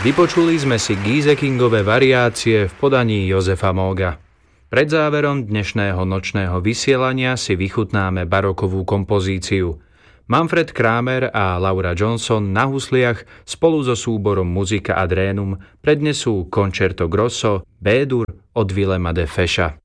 Vypočuli sme si Giesecke-ingové variácie v podaní Josefa Mooga. Pred záverom dnešného nočného vysielania si vychutnáme barokovú kompozíciu. Manfred Kramer a Laura Johnson na husliach spolu so súborom Musica ad Renum prednesú Concerto Grosso B-dur od Willema de Fescha.